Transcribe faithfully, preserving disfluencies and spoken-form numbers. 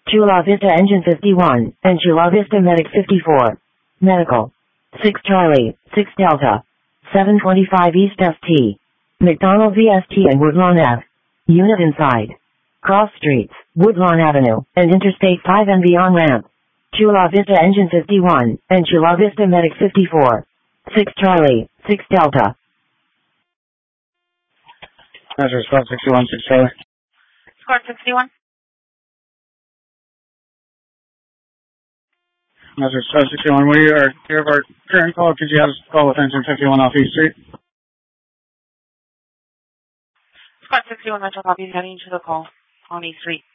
Chula Vista Engine fifty-one, and Chula Vista Medic fifty-four. Medical. six Charlie, six Delta. seven twenty-five East S T. McDonald V S T and Woodlawn Ave. Unit inside. Cross streets, Woodlawn Avenue, and Interstate five and beyond ramp. Chula Vista Engine fifty-one, and Chula Vista Medic fifty-four. six Charlie, six Delta. Measure Squad sixty-one, six Charlie. Squad sixty-one. Measure Squad sixty-one, we are here of our current call. Could you have us call with engine fifty-one off East Street? Squad sixty-one, Metro copy, heading to the call on East Street.